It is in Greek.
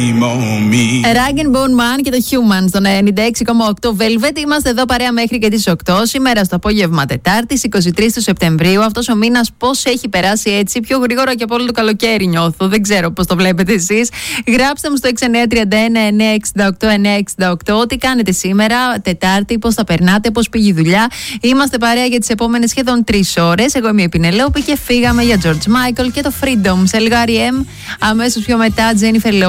Rag and Bone Man και το Human στον 96,8 Velvet. Είμαστε εδώ παρέα μέχρι και τις 8. Σήμερα στο απόγευμα Τετάρτης 23 του Σεπτεμβρίου. Αυτός ο μήνας πώς έχει περάσει έτσι, πιο γρήγορα και από όλο το καλοκαίρι νιώθω. Δεν ξέρω πώς το βλέπετε εσείς. Γράψτε μου στο 6931-968-968 τι κάνετε σήμερα Τετάρτη, πώς θα περνάτε, πώς πήγε η δουλειά. Είμαστε παρέα για τις επόμενες σχεδόν 3 ώρες. Εγώ είμαι η Πινελόπη και φύγαμε για George Michael και το Freedom. Σε λίγο R.E.M. Αμέσως πιο μετά Jennifer Lopez.